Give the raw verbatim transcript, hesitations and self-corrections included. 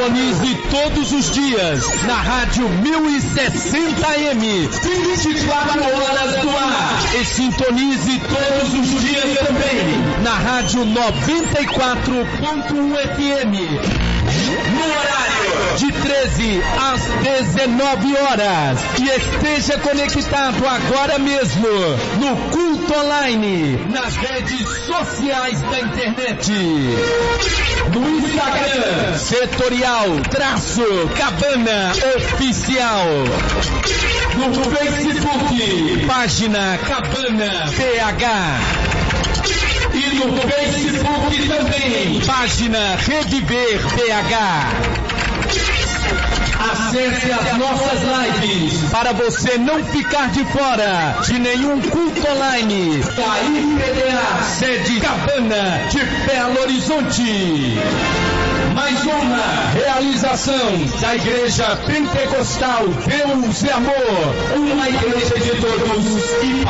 Sintonize todos os dias na Rádio mil e sessenta A M, vinte e quatro horas no ar. E sintonize todos os dias também na Rádio noventa e quatro ponto um F M, no horário de treze às dezenove horas. E esteja conectado agora mesmo no Culto Online, nas redes sociais da internet, no Instagram, Setorial Traço Cabana Oficial, no Facebook, página Cabana P H, e no Facebook também, página Reviver P H. Acesse as nossas lives para você não ficar de fora de nenhum culto online da I P D A, sede Cabana de Belo Horizonte. Mais uma realização da Igreja Pentecostal Deus e Amor, uma igreja de todos e